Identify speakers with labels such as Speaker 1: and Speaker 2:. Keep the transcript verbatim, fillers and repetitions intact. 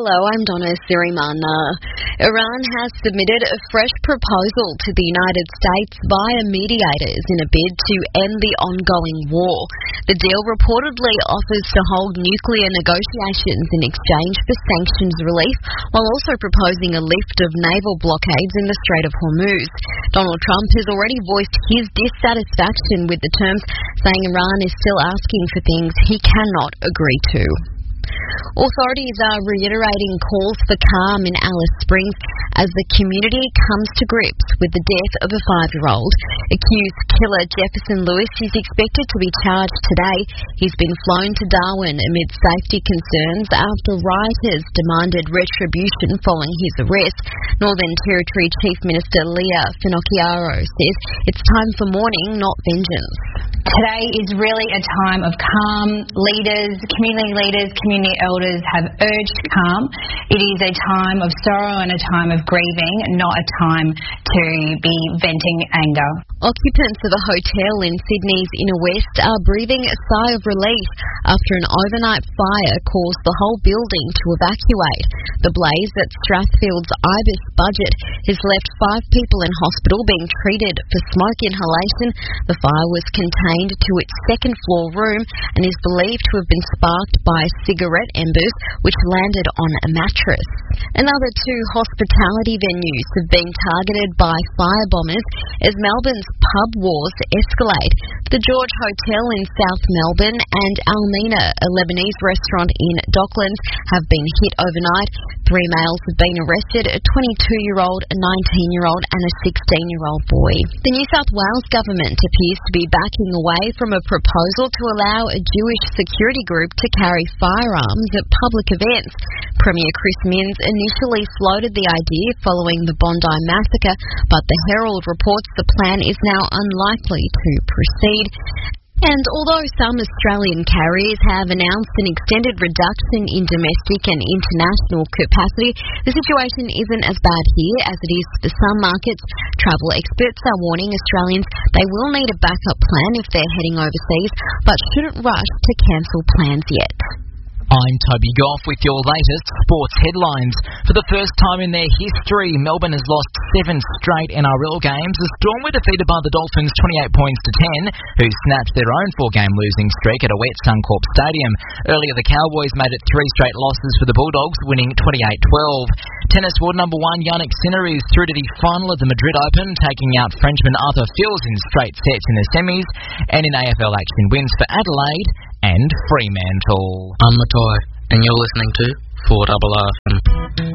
Speaker 1: Hello, I'm Donna Sirimana. Iran has submitted a fresh proposal to the United States via mediators in a bid to end the ongoing war. The deal reportedly offers to hold nuclear negotiations in exchange for sanctions relief, while also proposing a lift of naval blockades in the Strait of Hormuz. Donald Trump has already voiced his dissatisfaction with the terms, saying Iran is still asking for things he cannot agree to. Authorities are reiterating calls for calm in Alice Springs as the community comes to grips with the death of a five-year-old. Accused killer Jefferson Lewis is expected to be charged today. He's been flown to Darwin amid safety concerns after rioters demanded retribution following his arrest. Northern Territory Chief Minister Leah Finocchiaro says it's time for mourning, not vengeance.
Speaker 2: Today is really a time of calm. Leaders, community leaders, community elders have urged calm. It is a time of sorrow and a time of grieving, not a time to be venting anger.
Speaker 1: Occupants of a hotel in Sydney's inner west are breathing a sigh of relief after an overnight fire caused the whole building to evacuate. The blaze at Strathfield's Ibis Budget has left five people in hospital being treated for smoke inhalation. The fire was contained to its second floor room and is believed to have been sparked by cigarette embers which landed on a mattress. Another two hospitality venues have been targeted by firebombers as Melbourne's pub wars escalate. The George Hotel in South Melbourne and Almina, a Lebanese restaurant in Docklands, have been hit overnight. Three males have been arrested, a twenty-two-year-old, a nineteen-year-old and a sixteen-year-old boy. The New South Wales government appears to be backing away from a proposal to allow a Jewish security group to carry firearms at public events. Premier Chris Minns initially floated the idea following the Bondi massacre, but the Herald reports the plan is now unlikely to proceed. And although some Australian carriers have announced an extended reduction in domestic and international capacity, the situation isn't as bad here as it is for some markets. Travel experts are warning Australians they will need a backup plan if they're heading overseas, but shouldn't rush to cancel plans yet.
Speaker 3: I'm Toby Goff with your latest sports headlines. For the first time in their history, Melbourne has lost seven straight N R L games. The Storm were defeated by the Dolphins twenty-eight points to ten, who snatched their own four-game losing streak at a wet Suncorp Stadium. Earlier, the Cowboys made it three straight losses for the Bulldogs, winning twenty-eight twelve. Tennis world number one Jannik Sinner is through to the final of the Madrid Open, taking out Frenchman Arthur Fils in straight sets in the semis. And in A F L action, wins for Adelaide and Fremantle.
Speaker 4: I'm Matai, and you're listening to four R R.